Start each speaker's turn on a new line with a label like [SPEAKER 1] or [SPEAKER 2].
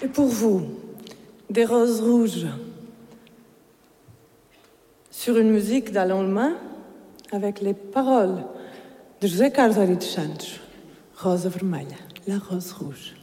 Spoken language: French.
[SPEAKER 1] Et pour vous, des roses rouges sur une musique d'Alain Lemain avec les paroles de José Carlos Ari dos Santos. Rosa vermelha, la rose rouge.